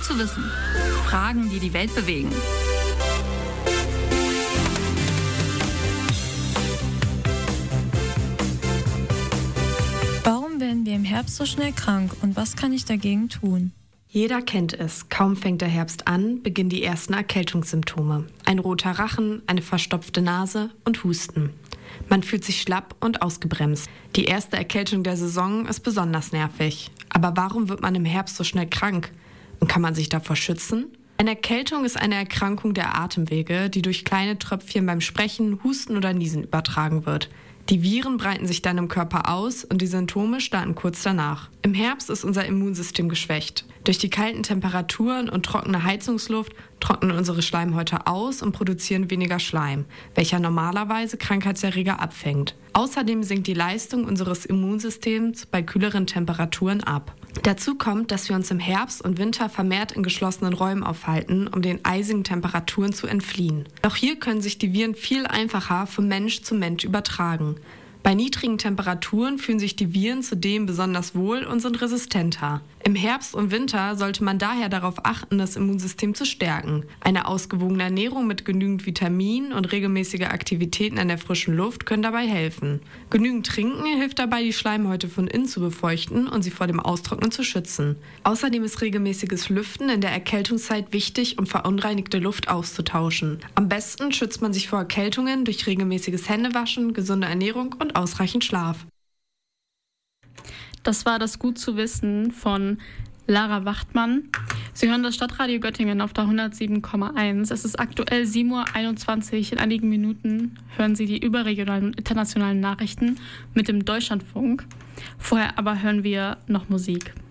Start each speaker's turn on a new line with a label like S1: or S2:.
S1: zu wissen. Fragen, die die Welt bewegen.
S2: Warum werden wir im Herbst so schnell krank und was kann ich dagegen tun?
S3: Jeder kennt es. Kaum fängt der Herbst an, beginnen die ersten Erkältungssymptome. Ein roter Rachen, eine verstopfte Nase und Husten. Man fühlt sich schlapp und ausgebremst. Die erste Erkältung der Saison ist besonders nervig. Aber warum wird man im Herbst so schnell krank? Und kann man sich davor schützen? Eine Erkältung ist eine Erkrankung der Atemwege, die durch kleine Tröpfchen beim Sprechen, Husten oder Niesen übertragen wird. Die Viren breiten sich dann im Körper aus und die Symptome starten kurz danach. Im Herbst ist unser Immunsystem geschwächt. Durch die kalten Temperaturen und trockene Heizungsluft trocknen unsere Schleimhäute aus und produzieren weniger Schleim, welcher normalerweise Krankheitserreger abfängt. Außerdem sinkt die Leistung unseres Immunsystems bei kühleren Temperaturen ab. Dazu kommt, dass wir uns im Herbst und Winter vermehrt in geschlossenen Räumen aufhalten, um den eisigen Temperaturen zu entfliehen. Doch hier können sich die Viren viel einfacher von Mensch zu Mensch übertragen. Bei niedrigen Temperaturen fühlen sich die Viren zudem besonders wohl und sind resistenter. Im Herbst und Winter sollte man daher darauf achten, das Immunsystem zu stärken. Eine ausgewogene Ernährung mit genügend Vitaminen und regelmäßige Aktivitäten an der frischen Luft können dabei helfen. Genügend Trinken hilft dabei, die Schleimhäute von innen zu befeuchten und sie vor dem Austrocknen zu schützen. Außerdem ist regelmäßiges Lüften in der Erkältungszeit wichtig, um verunreinigte Luft auszutauschen. Am besten schützt man sich vor Erkältungen durch regelmäßiges Händewaschen, gesunde Ernährung und ausreichend Schlaf.
S4: Das war das Gut zu wissen von Lara Wachtmann. Sie hören das Stadtradio Göttingen auf der 107,1. Es ist aktuell 7:21 Uhr. In einigen Minuten hören Sie die überregionalen und internationalen Nachrichten mit dem Deutschlandfunk. Vorher aber hören wir noch Musik.